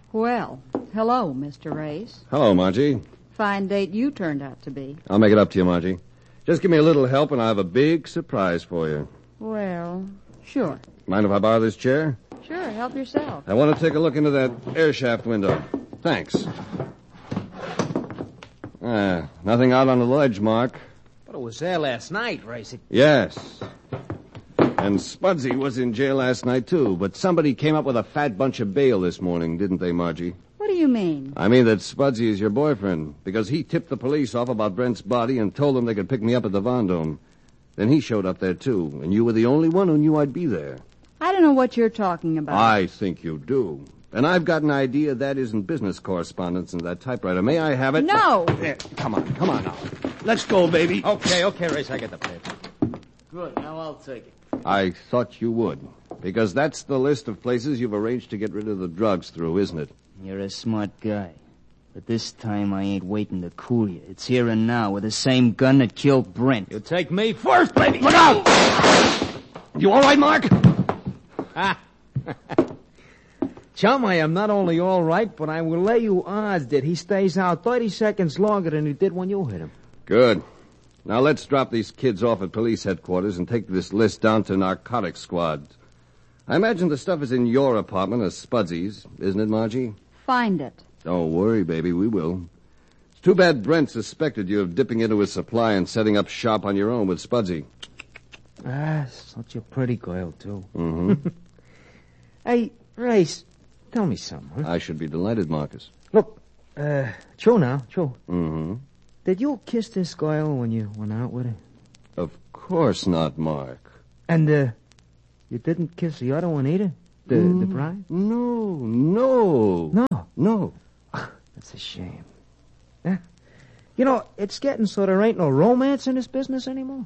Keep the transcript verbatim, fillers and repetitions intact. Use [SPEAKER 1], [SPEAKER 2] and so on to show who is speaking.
[SPEAKER 1] Well, hello, Mister Race.
[SPEAKER 2] Hello, Margie.
[SPEAKER 1] Fine date you turned out to be.
[SPEAKER 2] I'll make it up to you, Margie. Just give me a little help and I have a big surprise for you.
[SPEAKER 1] Well, sure.
[SPEAKER 2] Mind if I borrow this chair?
[SPEAKER 1] Sure, help yourself.
[SPEAKER 2] I want to take a look into that air shaft window. Thanks. Ah, nothing out on the ledge, Mark.
[SPEAKER 3] But it was there last night, Racy.
[SPEAKER 2] Yes. And Spudsy was in jail last night, too. But somebody came up with a fat bunch of bail this morning, didn't they, Margie?
[SPEAKER 1] What do you mean?
[SPEAKER 2] I mean that Spudsy is your boyfriend, because he tipped the police off about Brent's body and told them they could pick me up at the Vendome. Then he showed up there, too, and you were the only one who knew I'd be there.
[SPEAKER 1] I don't know what you're talking about.
[SPEAKER 2] I think you do. And I've got an idea that isn't business correspondence in that typewriter. May I have it?
[SPEAKER 1] No!
[SPEAKER 2] There, come on, come on now. Let's go, baby.
[SPEAKER 3] Okay, okay, Race, I get the paper.
[SPEAKER 4] Good, now I'll take it.
[SPEAKER 2] I thought you would, because that's the list of places you've arranged to get rid of the drugs through, isn't it?
[SPEAKER 4] You're a smart guy. But this time I ain't waiting to cool you. It's here and now with the same gun that killed Brent.
[SPEAKER 3] You take me first, baby.
[SPEAKER 2] Look out! You all right, Mark?
[SPEAKER 3] Ha! Chum, I am not only all right, but I will lay you odds that he stays out thirty seconds longer than he did when you hit him.
[SPEAKER 2] Good. Now let's drop these kids off at police headquarters and take this list down to narcotics squad. I imagine the stuff is in your apartment or Spudsy's, isn't it, Margie?
[SPEAKER 1] Find it.
[SPEAKER 2] Don't worry, baby, we will. It's too bad Brent suspected you of dipping into his supply and setting up shop on your own with Spudsy.
[SPEAKER 3] Ah, such a pretty girl, too.
[SPEAKER 2] Mm-hmm.
[SPEAKER 3] Hey, Race, tell me something, huh?
[SPEAKER 2] I should be delighted, Marcus.
[SPEAKER 3] Look, uh, true now, true.
[SPEAKER 2] Mm-hmm.
[SPEAKER 3] Did you kiss this girl when you went out with her?
[SPEAKER 2] Of course not, Mark.
[SPEAKER 3] And, uh, you didn't kiss the other one either? The,
[SPEAKER 2] mm,
[SPEAKER 3] the bride?
[SPEAKER 2] No, no.
[SPEAKER 3] No.
[SPEAKER 2] No.
[SPEAKER 3] That's a shame. Yeah. You know, it's getting so there ain't no romance in this business anymore.